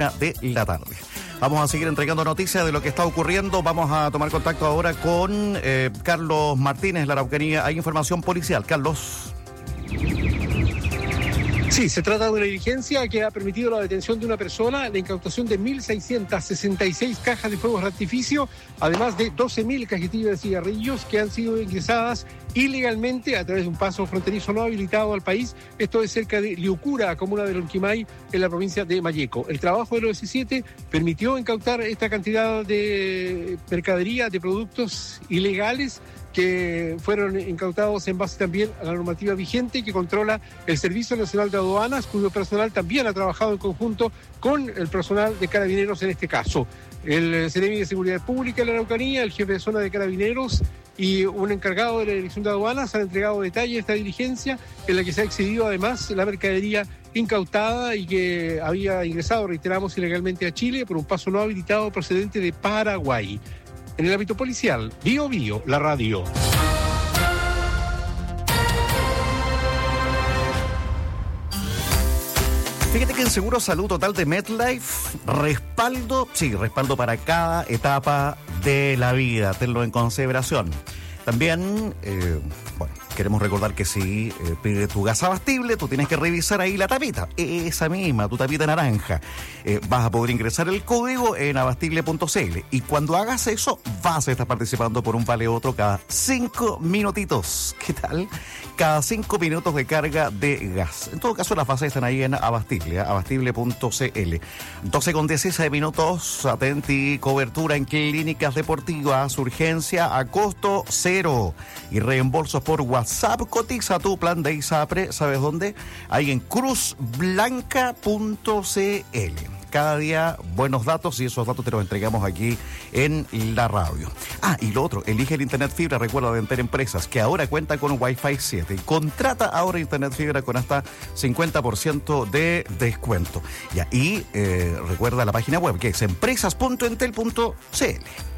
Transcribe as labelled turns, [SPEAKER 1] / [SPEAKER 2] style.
[SPEAKER 1] 1 de la tarde. Vamos a seguir entregando noticias de lo que está ocurriendo. Vamos a tomar contacto ahora con Carlos Martínez, la Araucanía. Hay información policial. Carlos.
[SPEAKER 2] Sí, se trata de una diligencia que ha permitido la detención de una persona, la incautación de 1.666 cajas de fuegos de artificio, además de 12.000 cajetillas de cigarrillos que han sido ingresadas ilegalmente a través de un paso fronterizo no habilitado al país. Esto es cerca de Liucura, comuna de Lonquimay, en la provincia de Malleco. El trabajo de los S7 permitió incautar esta cantidad de mercadería, de productos ilegales, que fueron incautados en base también a la normativa vigente que controla el Servicio Nacional de Aduanas, cuyo personal también ha trabajado en conjunto con el personal de Carabineros en este caso. El Seremi de Seguridad Pública de la Araucanía, el jefe de zona de Carabineros y un encargado de la Dirección de Aduanas han entregado detalles de esta diligencia en la que se ha excedido además la mercadería incautada y que había ingresado, reiteramos, ilegalmente a Chile por un paso no habilitado procedente de Paraguay. En el ámbito policial, Bio Bio, la radio.
[SPEAKER 1] Fíjate que en Seguro Salud Total de MetLife, respaldo para cada etapa de la vida, tenlo en consideración. También, queremos recordar que si pide tu gas abastible, tú tienes que revisar ahí la tapita, esa misma, tu tapita naranja. Vas a poder ingresar el código en abastible.cl y cuando hagas eso, vas a estar participando por un vale otro cada 5 minutitos. ¿Qué tal? Cada 5 minutos de carga de gas. En todo caso, las bases están ahí en Abastible, abastible.cl. 12:16 minutos, atenti, cobertura en clínicas deportivas, urgencia a costo cero y reembolsos por WhatsApp. Cotiza tu plan de ISAPRE, ¿sabes dónde? Ahí en cruzblanca.cl. Cada día buenos datos y esos datos te los entregamos aquí en la radio. Y lo otro, elige el Internet Fibra, recuerda, de Enter Empresas, que ahora cuenta con Wi-Fi 7. Contrata ahora Internet Fibra con hasta 50% de descuento. Y recuerda la página web que es empresas.entel.cl.